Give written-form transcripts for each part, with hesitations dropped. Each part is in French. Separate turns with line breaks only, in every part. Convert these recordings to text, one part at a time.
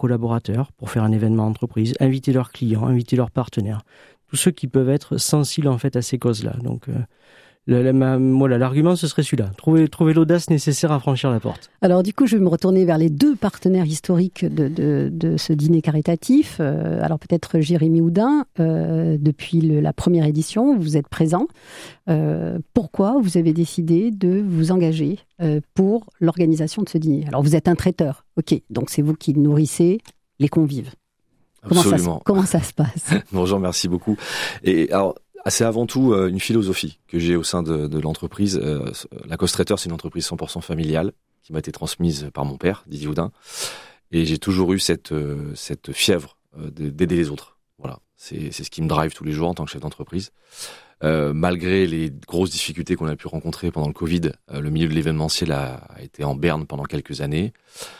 collaborateurs pour faire un événement entreprise, inviter leurs clients, inviter leurs partenaires, tous ceux qui peuvent être sensibles en fait à ces causes-là. Donc l'argument ce serait celui-là, trouver l'audace nécessaire à franchir la porte.
Alors du coup, je vais me retourner vers les deux partenaires historiques de ce dîner caritatif. Alors peut-être Jérémy Houdin, depuis la première édition, vous êtes présent. Pourquoi vous avez décidé de vous engager pour l'organisation de ce dîner? Alors vous êtes un traiteur, ok, donc c'est vous qui nourrissez les convives.
Absolument.
Comment ça se passe?
Bonjour, merci beaucoup. Et alors, c'est avant tout une philosophie que j'ai au sein de l'entreprise. Lacoste Traiteur, c'est une entreprise 100% familiale qui m'a été transmise par mon père, Didier Houdin. Et j'ai toujours eu cette fièvre d'aider les autres. Voilà, c'est ce qui me drive tous les jours en tant que chef d'entreprise. Malgré les grosses difficultés qu'on a pu rencontrer pendant le Covid, le milieu de l'événementiel a été en berne pendant quelques années.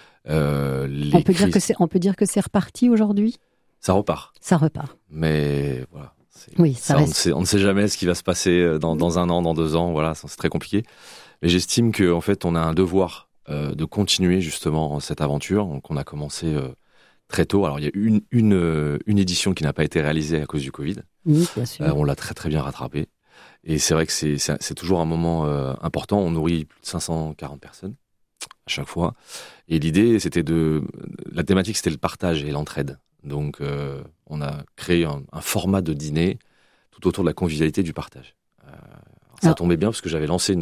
On peut dire que c'est reparti aujourd'hui?
Ça repart. Mais voilà.
Oui, ça reste.
On ne sait jamais ce qui va se passer dans un an, dans 2 ans. Voilà, c'est très compliqué. Mais j'estime que en fait, on a un devoir de continuer justement cette aventure qu'on a commencé très tôt. Alors, il y a une édition qui n'a pas été réalisée à cause du Covid.
Oui, bien sûr.
On l'a très très bien rattrapée. Et c'est vrai que c'est toujours un moment important. On nourrit plus de 540 personnes à chaque fois. Et l'idée, la thématique, c'était le partage et l'entraide. Donc, on a créé un format de dîner tout autour de la convivialité et du partage. Ça tombait bien parce que j'avais lancé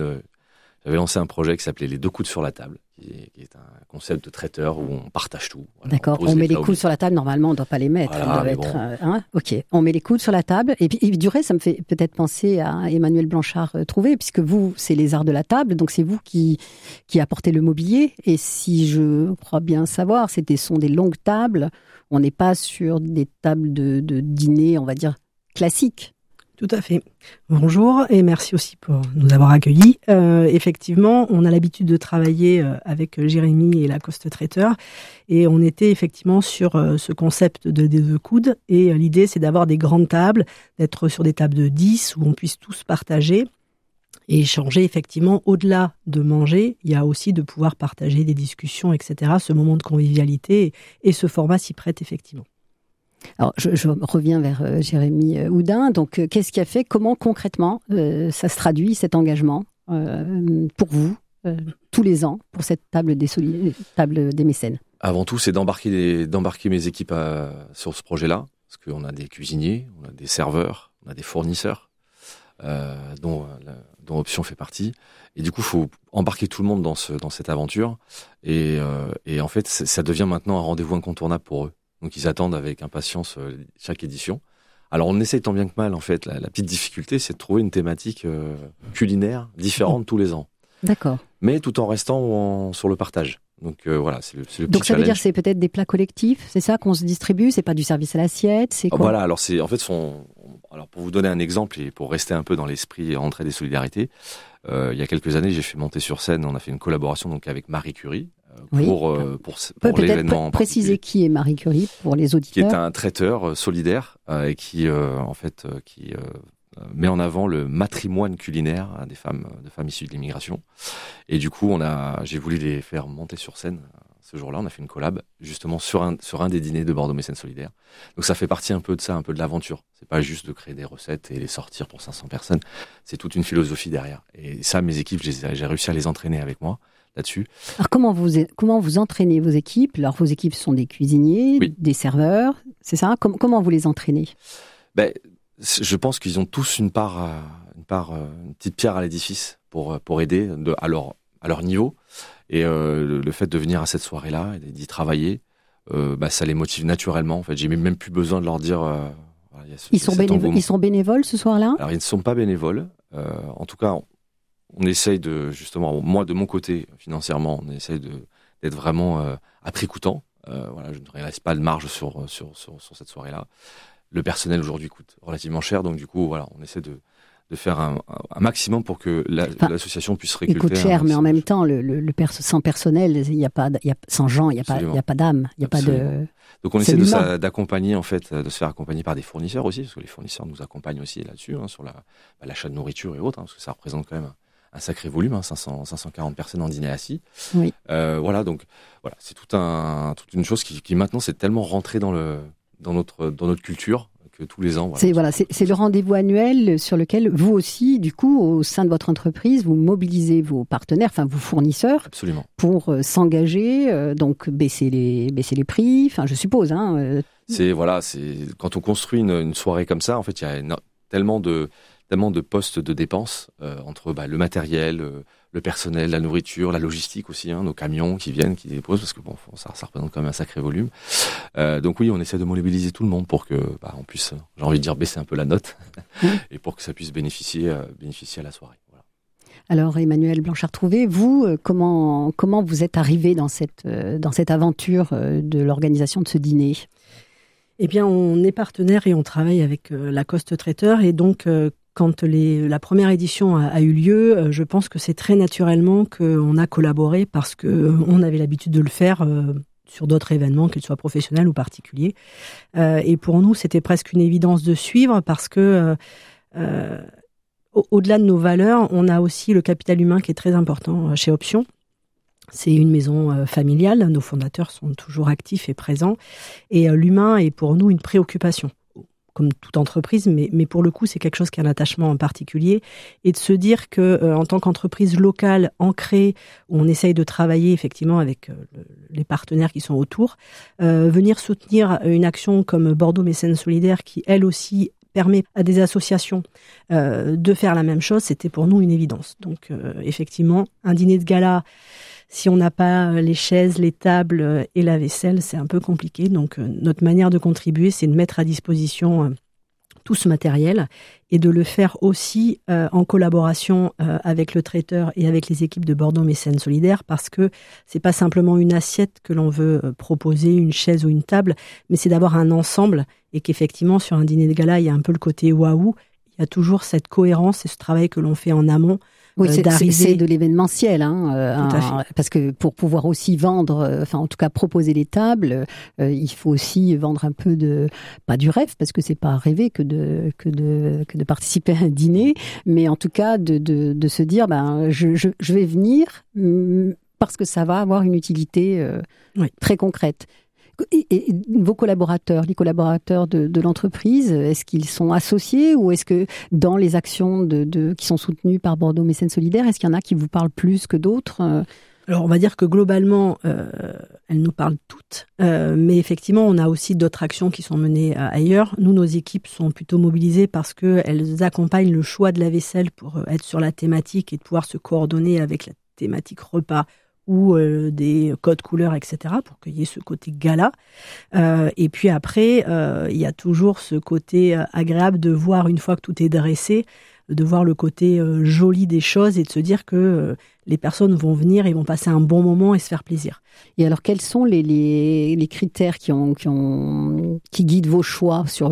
un projet qui s'appelait Les 2 coudes sur la table, qui est un concept de traiteur où on partage tout. Voilà,
d'accord, on met les coudes sur la table, normalement on ne doit pas les mettre.
Voilà,
ok, on met les coudes sur la table. Et puis du reste, ça me fait peut-être penser à Emmanuel Blanchard-Trouvé, puisque vous, c'est les arts de la table, donc c'est vous qui apportez le mobilier. Et si je crois bien savoir, ce sont des longues tables. On n'est pas sur des tables de dîner, on va dire, classiques.
Tout à fait. Bonjour et merci aussi pour nous avoir accueillis. Effectivement, on a l'habitude de travailler avec Jérémy et Lacoste Traiteur et on était effectivement sur ce concept des 2 coudes et l'idée c'est d'avoir des grandes tables, d'être sur des tables de 10 où on puisse tous partager et échanger effectivement au-delà de manger. Il y a aussi de pouvoir partager des discussions, etc. Ce moment de convivialité et ce format s'y prête effectivement.
Alors, je reviens vers Jérémy Houdin. Donc, qu'est-ce qui a fait, comment concrètement ça se traduit, cet engagement pour vous, tous les ans, pour cette table des mécènes? Avant
tout, c'est d'embarquer mes équipes sur ce projet-là, parce qu'on a des cuisiniers, on a des serveurs, on a des fournisseurs, dont Option fait partie. Et du coup, il faut embarquer tout le monde dans cette aventure. Et en fait, ça devient maintenant un rendez-vous incontournable pour eux. Donc ils attendent avec impatience chaque édition. Alors on essaye tant bien que mal, en fait. La petite difficulté, c'est de trouver une thématique culinaire différente tous les ans.
D'accord.
Mais tout en restant sur le partage. Donc voilà, c'est le petit challenge.
Donc ça veut dire que c'est peut-être des plats collectifs, c'est ça qu'on se distribue, c'est pas du service à l'assiette, c'est quoi?
Voilà, alors alors pour vous donner un exemple et pour rester un peu dans l'esprit entraide et solidarité, il y a quelques années, j'ai fait monter sur scène, on a fait une collaboration donc avec Marie Curie pour l'événement.
Préciser qui est Marie Curie pour les auditeurs.
Qui est un traiteur solidaire et qui met en avant le matrimoine culinaire des femmes issues de l'immigration. Et du coup, j'ai voulu les faire monter sur scène ce jour-là. On a fait une collab justement sur un des dîners de Bordeaux Mécènes Solidaires. Donc ça fait partie un peu de ça, un peu de l'aventure. C'est pas juste de créer des recettes et les sortir pour 500 personnes. C'est toute une philosophie derrière. Et ça, mes équipes, j'ai réussi à les entraîner avec moi là-dessus.
Alors comment vous entraînez vos équipes? Alors vos équipes sont des cuisiniers, oui, des serveurs, c'est ça? Comment vous les entraînez?
Je pense qu'ils ont tous une petite pierre à l'édifice pour aider à leur niveau. Et le fait de venir à cette soirée-là et d'y travailler, ça les motive naturellement. En fait, j'ai même plus besoin de leur dire.
Ils sont bénévoles ce soir-là?
Alors ils ne sont pas bénévoles. En tout cas, on essaye justement, moi de mon côté financièrement, on essaye d'être vraiment à prix coûtant. Je ne réalise pas de marge sur cette soirée-là. Le personnel aujourd'hui coûte relativement cher, donc du coup, on essaie de faire un maximum pour que l'association puisse récolter.
Il coûte cher, mais en même temps, sans personnel, sans gens, il n'y a pas d'âme, il n'y a pas de.
Donc on essaie d'accompagner, en fait, de se faire accompagner par des fournisseurs aussi, parce que les fournisseurs nous accompagnent aussi là-dessus, sur l'achat de nourriture et autres, parce que ça représente quand même un sacré volume, 540 personnes en dîner assis.
Oui.
Donc c'est toute une chose qui maintenant c'est tellement rentré dans notre culture que tous les ans.
C'est le rendez-vous annuel sur lequel vous aussi, du coup, au sein de votre entreprise, vous mobilisez vos partenaires, enfin vos fournisseurs,
absolument,
pour s'engager, donc baisser les prix. Enfin, je suppose.
C'est quand on construit une soirée comme ça, en fait, il y a tellement de postes de dépenses entre le matériel, le personnel, la nourriture, la logistique aussi, nos camions qui viennent, qui déposent, parce que ça représente quand même un sacré volume. Donc oui, on essaie de mobiliser tout le monde pour que on puisse, j'ai envie de dire, baisser un peu la note et pour que ça puisse bénéficier à la soirée. Voilà.
Alors Emmanuel Blanchard-Trouvé, vous, comment vous êtes arrivé dans cette aventure de l'organisation de ce dîner ?
Eh bien, on est partenaire et on travaille avec Lacoste Traiteur, et donc quand la première édition a eu lieu, je pense que c'est très naturellement qu'on a collaboré parce qu'on avait l'habitude de le faire sur d'autres événements, qu'ils soient professionnels ou particuliers. Et pour nous, c'était presque une évidence de suivre parce que au-delà de nos valeurs, on a aussi le capital humain qui est très important chez Option. C'est une maison familiale, nos fondateurs sont toujours actifs et présents, et l'humain est pour nous une préoccupation, comme toute entreprise, mais pour le coup, c'est quelque chose qui a un attachement en particulier, et de se dire que en tant qu'entreprise locale ancrée, où on essaye de travailler effectivement avec les partenaires qui sont autour, venir soutenir une action comme Bordeaux Mécènes Solidaires, qui elle aussi permet à des associations de faire la même chose, c'était pour nous une évidence. Donc effectivement, un dîner de gala, si on n'a pas les chaises, les tables et la vaisselle, c'est un peu compliqué. Donc, notre manière de contribuer, c'est de mettre à disposition tout ce matériel et de le faire aussi en collaboration avec le traiteur et avec les équipes de Bordeaux Mécènes Solidaires, parce que c'est pas simplement une assiette que l'on veut proposer, une chaise ou une table, mais c'est d'avoir un ensemble, et qu'effectivement, sur un dîner de gala, il y a un peu le côté waouh, il y a toujours cette cohérence et ce travail que l'on fait en amont.
Oui, c'est de l'événementiel, parce que pour pouvoir aussi vendre, en tout cas proposer les tables, il faut aussi vendre un peu pas du rêve, parce que c'est pas rêver que de participer à un dîner, mais en tout cas de se dire, je vais venir parce que ça va avoir une utilité très concrète. Et vos collaborateurs, les collaborateurs de l'entreprise, est-ce qu'ils sont associés, ou est-ce que dans les actions qui sont soutenues par Bordeaux Mécènes Solidaires, est-ce qu'il y en a qui vous parlent plus que d'autres ?
Alors, on va dire que globalement, elles nous parlent toutes, mais effectivement, on a aussi d'autres actions qui sont menées ailleurs. Nous, nos équipes sont plutôt mobilisées parce qu'elles accompagnent le choix de la vaisselle pour être sur la thématique et de pouvoir se coordonner avec la thématique repas ou des codes couleurs, etc., pour qu'il y ait ce côté gala. Et puis après, il y a toujours ce côté agréable de voir, une fois que tout est dressé, de voir le côté joli des choses et de se dire que les personnes vont venir et vont passer un bon moment et se faire plaisir.
Et alors, quels sont les critères qui guident vos choix sur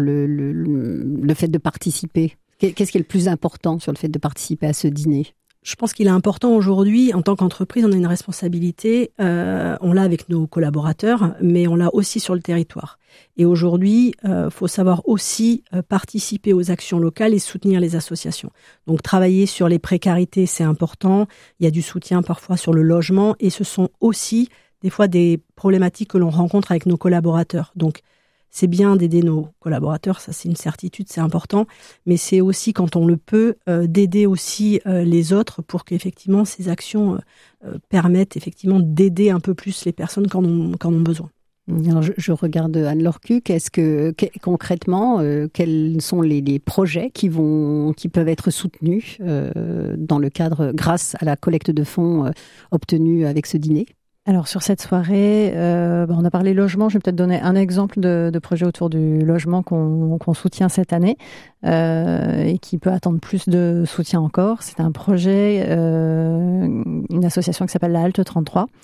le fait de participer ? Qu'est-ce qui est le plus important sur le fait de participer à ce dîner ?
Je pense qu'il est important aujourd'hui, en tant qu'entreprise, on a une responsabilité, on l'a avec nos collaborateurs, mais on l'a aussi sur le territoire. Et aujourd'hui, faut savoir aussi participer aux actions locales et soutenir les associations. Donc travailler sur les précarités, c'est important. Il y a du soutien parfois sur le logement, et ce sont aussi des fois des problématiques que l'on rencontre avec nos collaborateurs. Donc c'est bien d'aider nos collaborateurs, ça c'est une certitude, c'est important, mais c'est aussi, quand on le peut, d'aider aussi les autres pour qu'effectivement ces actions permettent effectivement d'aider un peu plus les personnes quand on ont besoin.
Alors je regarde Anne-Laure Cuc. Est-ce que concrètement, quels sont les projets qui peuvent être soutenus dans le cadre, grâce à la collecte de fonds obtenue avec ce dîner ?
Alors sur cette soirée, on a parlé logement. Je vais peut-être donner un exemple de projet autour du logement qu'on soutient cette année et qui peut attendre plus de soutien encore. C'est un projet, une association qui s'appelle la Halte 33,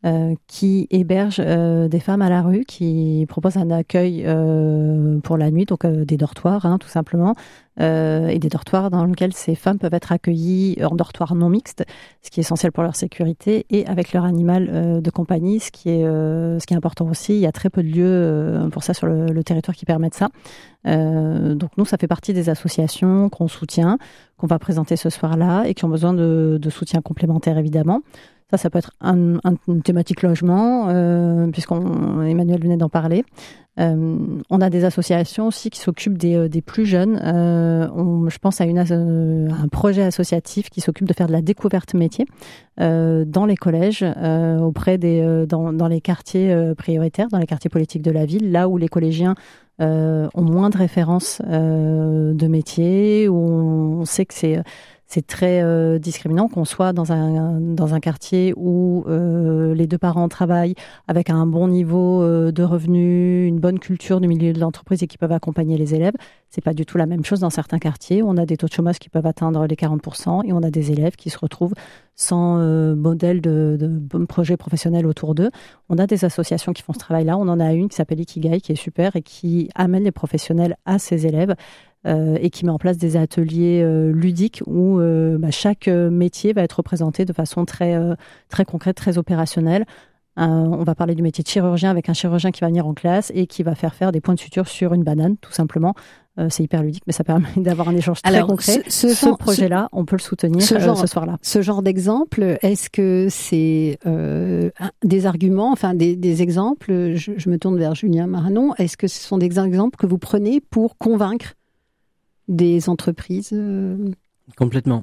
qui héberge des femmes à la rue, qui propose un accueil pour la nuit, donc des dortoirs, tout simplement, et des dortoirs dans lesquels ces femmes peuvent être accueillies en dortoir non mixte, ce qui est essentiel pour leur sécurité, et avec leur animal de compagnie, ce qui est important aussi. Il y a très peu de lieux pour ça sur le territoire qui permettent ça. Donc nous, ça fait partie des associations qu'on soutient, qu'on va présenter ce soir-là, et qui ont besoin de soutien complémentaire, évidemment. Ça peut être une thématique logement, Emmanuel venait d'en parler. On a des associations aussi qui s'occupent des plus jeunes. Je pense à un projet associatif qui s'occupe de faire de la découverte métier dans les collèges, dans les quartiers prioritaires, dans les quartiers politiques de la ville, là où les collégiens ont moins de références de métier, où on sait que c'est très discriminant, qu'on soit dans un quartier où les deux parents travaillent avec un bon niveau de revenus, une bonne culture du milieu de l'entreprise et qui peuvent accompagner les élèves. C'est pas du tout la même chose dans certains quartiers où on a des taux de chômage qui peuvent atteindre les 40% et on a des élèves qui se retrouvent sans modèle de projet professionnel autour d'eux. On a des associations qui font ce travail-là. On en a une qui s'appelle Ikigai, qui est super et qui amène les professionnels à ses élèves. Et qui met en place des ateliers ludiques où chaque métier va être représenté de façon très concrète, très opérationnelle. On va parler du métier de chirurgien avec un chirurgien qui va venir en classe et qui va faire des points de suture sur une banane, tout simplement. C'est hyper ludique, mais ça permet d'avoir un échange très concret. Ce projet-là, on peut le soutenir ce soir-là.
Ce genre d'exemple, est-ce que c'est des arguments, des exemples, je me tourne vers Julien Maranon, est-ce que ce sont des exemples que vous prenez pour convaincre des entreprises
Complètement.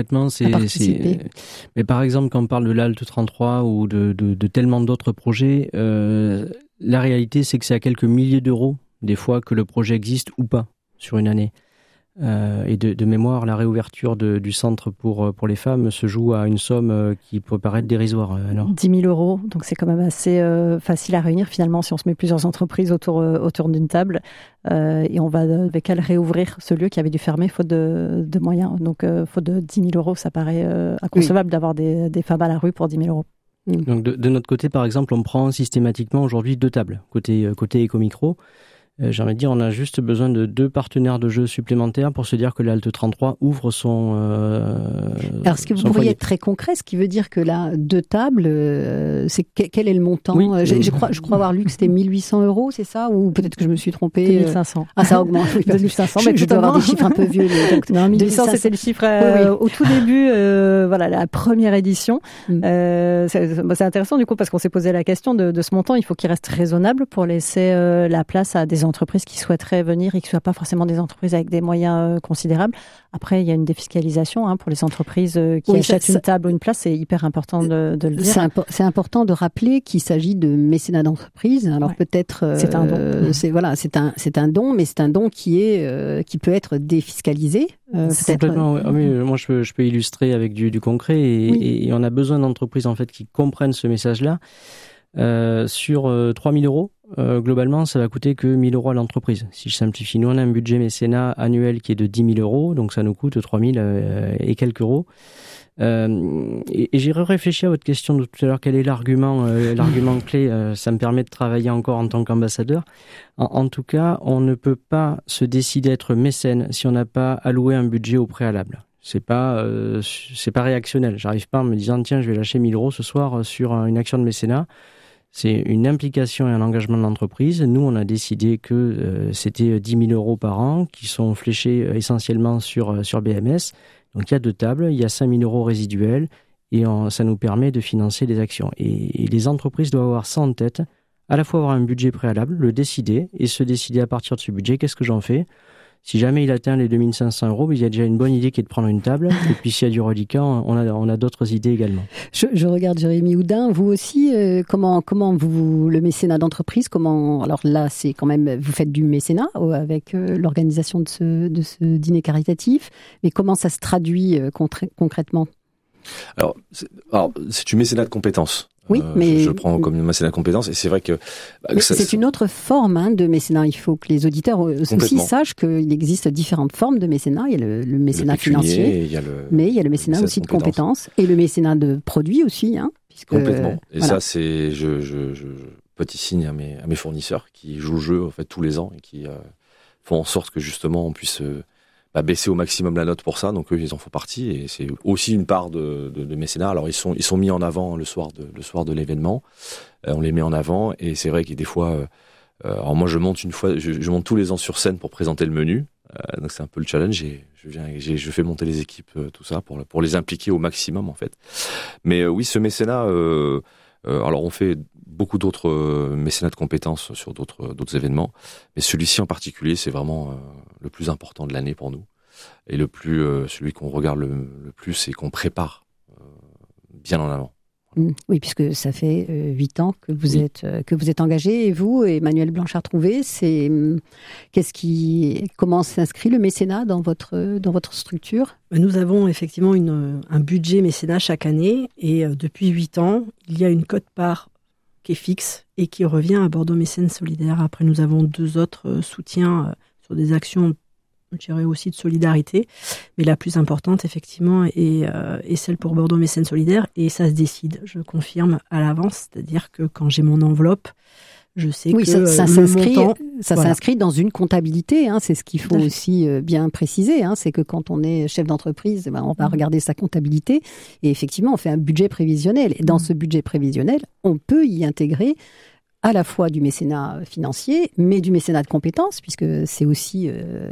Mais par exemple, quand on parle de l'ALT 33 ou de tellement d'autres projets, la réalité, c'est que c'est à quelques milliers d'euros, des fois, que le projet existe ou pas sur une année. Et de mémoire, la réouverture du centre pour les femmes se joue à une somme qui peut paraître dérisoire. Alors.
10 000 euros, donc c'est quand même assez facile à réunir finalement si on se met plusieurs entreprises autour d'une table. Et on va avec elles réouvrir ce lieu qui avait dû fermer faute de moyens. Donc faute de 10 000 euros, ça paraît inconcevable d'avoir des femmes à la rue pour 10 000 euros.
Donc de notre côté, par exemple, on prend systématiquement aujourd'hui 2 tables, côté éco-micro. J'ai envie de dire, on a juste besoin de 2 partenaires de jeu supplémentaires pour se dire que l'ALT 33 ouvre son
Alors, est-ce que vous pourriez être très concret, ce qui veut dire que là, 2 tables, quel est le montant?
Oui,
je crois avoir lu que c'était 1 800 euros, c'est ça? Ou peut-être que je me suis trompée.
2 500.
Ah, ça augmente. Oui,
2 500,
je dois avoir des chiffres un peu vieux. Donc,
non, 1 800, c'était le chiffre au tout début, la première édition. C'est intéressant du coup, parce qu'on s'est posé la question de ce montant. Il faut qu'il reste raisonnable pour laisser la place à des entreprises qui souhaiteraient venir et qui ne soient pas forcément des entreprises avec des moyens considérables. Après, il y a une défiscalisation pour les entreprises qui achètent une table ou une place. C'est hyper important de le dire.
C'est important de rappeler qu'il s'agit de mécénat d'entreprise. Alors peut-être
c'est un don.
C'est un don, mais c'est un don qui peut être défiscalisé.
Complètement. Oui, moi, je peux illustrer avec du concret et on a besoin d'entreprises en fait qui comprennent ce message-là. Sur 3 000 euros, globalement, ça va coûter que 1 000 euros à l'entreprise. Si je simplifie, nous, on a un budget mécénat annuel qui est de 10 000 euros, donc ça nous coûte 3 000 et quelques euros. Et j'ai réfléchi à votre question de tout à l'heure, quel est l'argument clé, ça me permet de travailler encore en tant qu'ambassadeur. En tout cas, on ne peut pas se décider à être mécène si on n'a pas alloué un budget au préalable. C'est pas réactionnel. J'arrive pas en me disant, tiens, je vais lâcher 1 000 euros ce soir sur une action de mécénat. C'est une implication et un engagement de l'entreprise. Nous, on a décidé que c'était 10 000 euros par an qui sont fléchés essentiellement sur BMS. Donc, il y a 2 tables, il y a 5 000 euros résiduels et ça nous permet de financer des actions. Et les entreprises doivent avoir ça en tête, à la fois avoir un budget préalable, le décider et se décider à partir de ce budget, qu'est-ce que j'en fais ? Si jamais il atteint les 2 500 euros, il y a déjà une bonne idée qui est de prendre une table. Et puis s'il y a du reliquat, on a d'autres idées également.
Je regarde Jérémy Houdin. Vous aussi, comment vous le mécénat d'entreprise, alors là, c'est quand même, vous faites du mécénat avec l'organisation de ce dîner caritatif. Mais comment ça se traduit concrètement ?
Alors, c'est du mécénat de compétences.
Oui, mais
je prends comme une mécénat de compétences, et c'est vrai que
c'est une autre forme de mécénat. Il faut que les auditeurs aussi sachent qu'il existe différentes formes de mécénat. Il y a le mécénat financier, mais il y a le mécénat aussi de compétences et le mécénat de produits aussi, puisque,
complètement. Et voilà. Ça, c'est je petit signe à mes fournisseurs qui jouent le jeu en fait tous les ans et qui font en sorte que justement on puisse baisser au maximum la note pour ça. Donc eux, ils en font partie, et c'est aussi une part de mécénat. Alors ils sont mis en avant le soir de l'événement. On les met en avant, et c'est vrai qu'il y a des fois. Alors moi, je monte tous les ans sur scène pour présenter le menu. Donc c'est un peu le challenge. Et je fais monter les équipes, tout ça pour les impliquer au maximum en fait. Mais oui, ce mécénat. Alors on fait beaucoup d'autres mécénats de compétences sur d'autres événements, mais celui-ci en particulier, c'est vraiment le plus important de l'année pour nous, et celui qu'on regarde le plus et qu'on prépare bien en avant.
Oui, puisque ça fait 8 ans que vous êtes engagé, et vous, Emmanuel Blanchard-Trouvé, comment s'inscrit le mécénat dans votre structure ?
Nous avons effectivement un budget mécénat chaque année, et depuis 8 ans, il y a une quote-part qui est fixe et qui revient à Bordeaux Mécènes Solidaire. Après, nous avons 2 autres soutiens sur des actions, je dirais aussi de solidarité, mais la plus importante effectivement est celle pour Bordeaux Mécènes Solidaire, et ça se décide, je confirme à l'avance, c'est-à-dire que quand j'ai mon enveloppe, je sais que
ça s'inscrit dans une comptabilité, c'est ce qu'il faut aussi bien préciser, c'est que quand on est chef d'entreprise, on va regarder sa comptabilité, et effectivement on fait un budget prévisionnel, et dans ce budget prévisionnel, on peut y intégrer à la fois du mécénat financier, mais du mécénat de compétences, puisque c'est aussi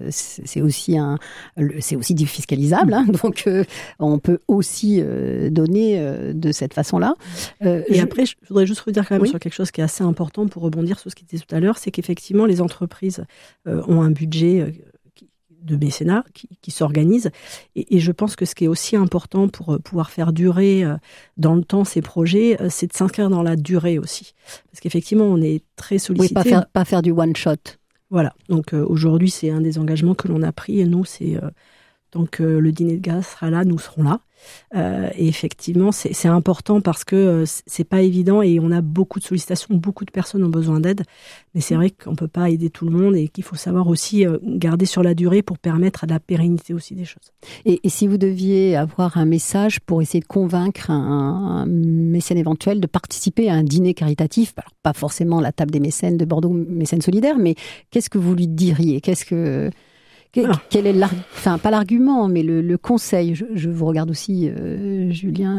défiscalisable, donc on peut aussi donner de cette façon-là.
Et après, je voudrais juste redire quand même sur quelque chose qui est assez important pour rebondir sur ce qui était tout à l'heure, c'est qu'effectivement les entreprises ont un budget de mécénat qui s'organise, et je pense que ce qui est aussi important pour pouvoir faire durer dans le temps ces projets, c'est de s'inscrire dans la durée aussi, parce qu'effectivement on est très sollicité.
Oui, pas faire du one shot.
Voilà, donc aujourd'hui c'est un des engagements que l'on a pris, et nous c'est donc le dîner de gala sera là, nous serons là. Et effectivement, c'est important parce que c'est pas évident, et on a beaucoup de sollicitations, beaucoup de personnes ont besoin d'aide. Mais c'est vrai qu'on peut pas aider tout le monde, et qu'il faut savoir aussi garder sur la durée pour permettre à la pérennité aussi des choses.
Et si vous deviez avoir un message pour essayer de convaincre un mécène éventuel de participer à un dîner caritatif, alors pas forcément la table des mécènes de Bordeaux Mécènes Solidaires, mais qu'est-ce que vous lui diriez ? Quel est pas l'argument, mais le conseil. Je vous regarde aussi, Julien,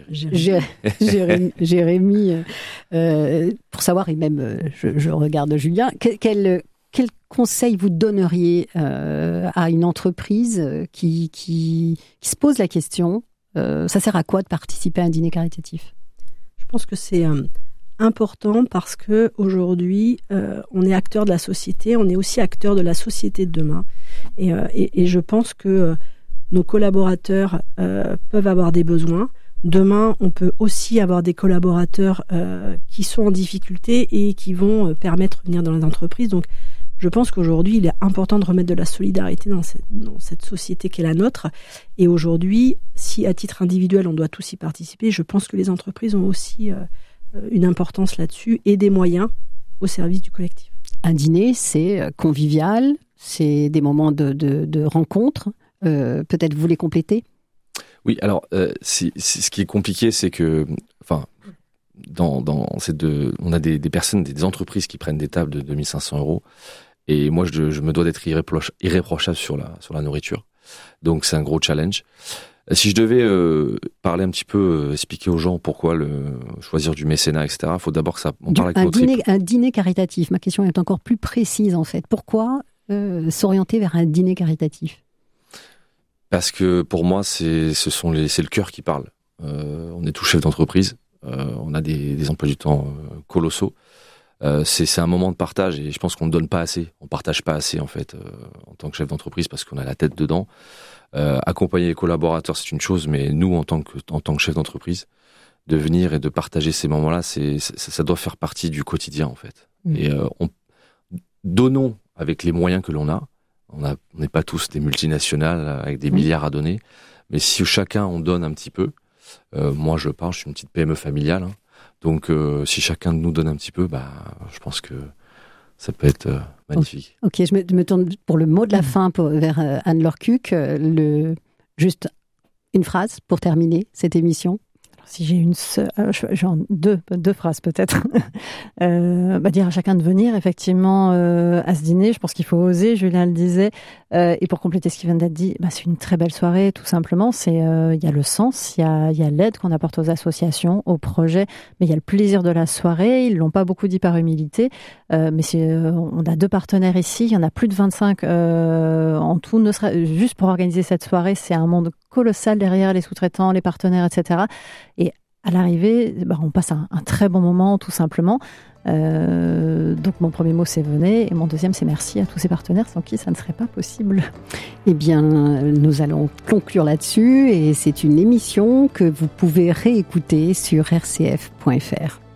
Jérémy, pour savoir, et même je regarde Julien. Quel conseil vous donneriez à une entreprise qui se pose la question, ça sert à quoi de participer à un dîner caritatif ?
Je pense que c'est important parce que aujourd'hui, on est acteur de la société, on est aussi acteur de la société de demain. Et je pense que nos collaborateurs peuvent avoir des besoins. Demain, on peut aussi avoir des collaborateurs qui sont en difficulté et qui vont permettre de venir dans les entreprises. Donc, je pense qu'aujourd'hui, il est important de remettre de la solidarité dans cette société qui est la nôtre. Et aujourd'hui, si à titre individuel, on doit tous y participer, je pense que les entreprises ont aussi une importance là-dessus et des moyens au service du collectif.
Un dîner, c'est convivial, c'est des moments de rencontre. Peut-être vous les complétez ?
Oui, alors ce qui est compliqué, c'est que, on a des personnes, des entreprises qui prennent des tables de 2500 €, et moi je me dois d'être irréprochable sur la nourriture. Donc c'est un gros challenge. Si je devais parler un petit peu, expliquer aux gens pourquoi choisir du mécénat, etc., il faut d'abord que on parle avec
un dîner caritatif. Ma question est encore plus précise en fait. Pourquoi s'orienter vers un dîner caritatif ?
Parce que pour moi, c'est le cœur qui parle. On est tous chefs d'entreprise, on a des emplois du temps colossaux. C'est un moment de partage, et je pense qu'on ne donne pas assez, on partage pas assez en fait en tant que chef d'entreprise, parce qu'on a la tête dedans. Accompagner les collaborateurs, c'est une chose, mais nous en tant que chef d'entreprise, de venir et de partager ces moments-là, ça doit faire partie du quotidien en fait. Et donnons avec les moyens que l'on a. On n'est pas tous des multinationales avec des milliards à donner, mais si chacun on donne un petit peu, moi je suis une petite PME familiale, Donc, si chacun de nous donne un petit peu, je pense que ça peut être magnifique.
Ok, je me tourne pour le mot de la fin vers Anne-Laure Cucq. Juste une phrase pour terminer cette émission.
Si j'ai genre deux phrases peut-être. Dire à chacun de venir effectivement à ce dîner. Je pense qu'il faut oser. Julien le disait. Et pour compléter ce qui vient d'être dit, c'est une très belle soirée. Tout simplement, il y a le sens, il y a l'aide qu'on apporte aux associations, aux projets, mais il y a le plaisir de la soirée. Ils l'ont pas beaucoup dit par humilité, mais on a 2 partenaires ici. Il y en a plus de 25 en tout. Juste pour organiser cette soirée, c'est un monde colossal derrière les sous-traitants, les partenaires, etc. Et à l'arrivée, on passe un très bon moment, tout simplement. Donc mon premier mot, c'est venez, et mon deuxième, c'est merci à tous ces partenaires sans qui ça ne serait pas possible.
Eh bien, nous allons conclure là-dessus, et c'est une émission que vous pouvez réécouter sur rcf.fr.